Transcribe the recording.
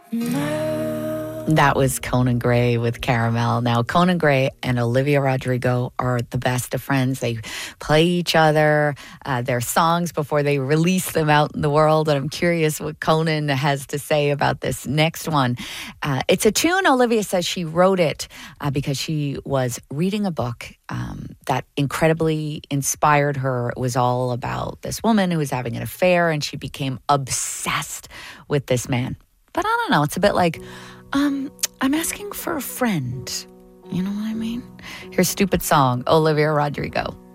That was Conan Gray with Caramel. Now, Conan Gray and Olivia Rodrigo are the best of friends. They play each other, their songs before they release them out in the world. And I'm curious what Conan has to say about this next one. It's a tune, Olivia says she wrote it because she was reading a book that incredibly inspired her. It was all about this woman who was having an affair, and she became obsessed with this man. But I don't know, it's a bit like, I'm asking for a friend. You know what I mean? Here's Stupid Song, Olivia Rodrigo.